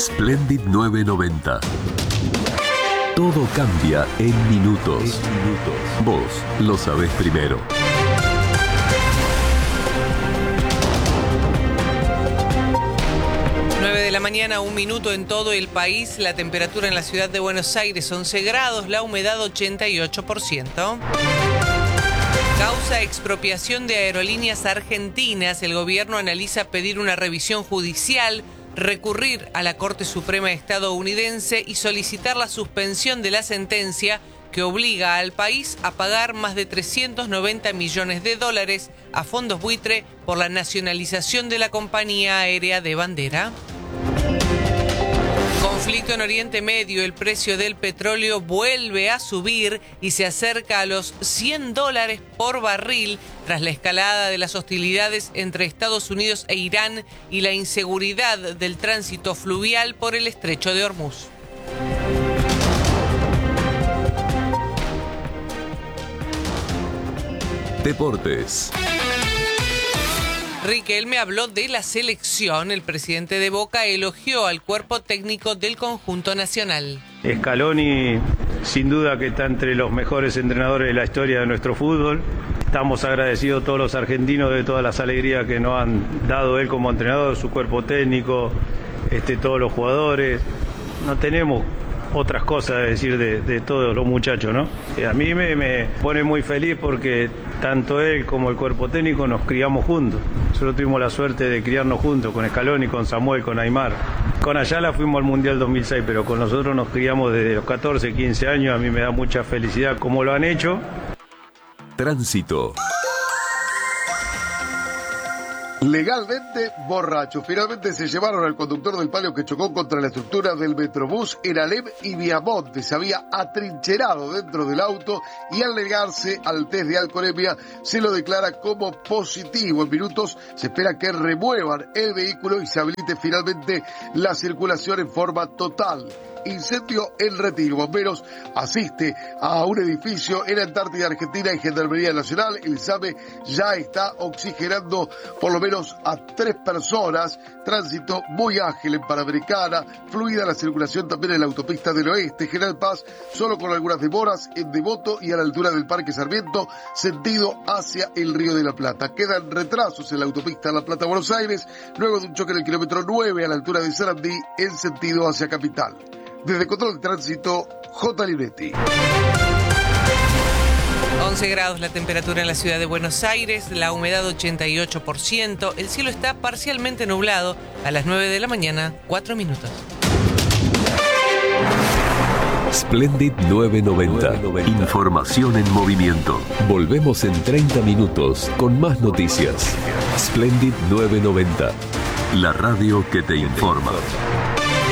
Splendid 990. Todo cambia en minutos. Vos lo sabés primero. De la mañana, 1 minuto en todo el país. La temperatura en la ciudad de Buenos Aires, 11 grados, la humedad 88%. Causa expropiación de aerolíneas argentinas. El gobierno analiza pedir una revisión judicial, recurrir a la Corte Suprema estadounidense y solicitar la suspensión de la sentencia que obliga al país a pagar más de 390 millones de dólares a fondos buitre por la nacionalización de la compañía aérea de bandera. Conflicto en Oriente Medio. El precio del petróleo vuelve a subir y se acerca a los $100 por barril tras la escalada de las hostilidades entre Estados Unidos e Irán y la inseguridad del tránsito fluvial por el estrecho de Hormuz. Deportes. Riquelme habló de la selección. El presidente de Boca elogió al cuerpo técnico del conjunto nacional. Scaloni, sin duda que está entre los mejores entrenadores de la historia de nuestro fútbol. Estamos agradecidos todos los argentinos de todas las alegrías que nos han dado él como entrenador, su cuerpo técnico, todos los jugadores. No tenemos otras cosas a decir de todos los muchachos, ¿no? A mí me pone muy feliz porque tanto él como el cuerpo técnico nos criamos juntos. Nosotros tuvimos la suerte de criarnos juntos, con Scaloni, con Samuel, con Aymar. Con Ayala fuimos al Mundial 2006, pero con nosotros nos criamos desde los 14, 15 años. A mí me da mucha felicidad como lo han hecho. Tránsito. Legalmente borracho. Finalmente se llevaron al conductor del palio que chocó contra la estructura del Metrobús en Alem y Viamonte. Se había atrincherado dentro del auto y al negarse al test de alcoholemia se lo declara como positivo. En minutos se espera que remuevan el vehículo y se habilite finalmente la circulación en forma total. Incendio en Retiro. Bomberos asiste a un edificio en Antártida Argentina y Gendarmería Nacional. El SAME ya está oxigenando por lo menos a 3 personas. Tránsito muy ágil en Panamericana. Fluida la circulación también en la autopista del Oeste. General Paz, solo con algunas demoras en Devoto y a la altura del Parque Sarmiento, sentido hacia el Río de la Plata. Quedan retrasos en la autopista La Plata-Buenos Aires, luego de un choque en el kilómetro 9 a la altura de Sarandí en sentido hacia Capital. Desde Control de Tránsito, J. Linetti. 11 grados la temperatura en la ciudad de Buenos Aires, la humedad 88%, el cielo está parcialmente nublado. A las 9 de la mañana, 4 minutos. Splendid 990. Información en movimiento. Volvemos en 30 minutos con más noticias. Splendid 990. La radio que te informa.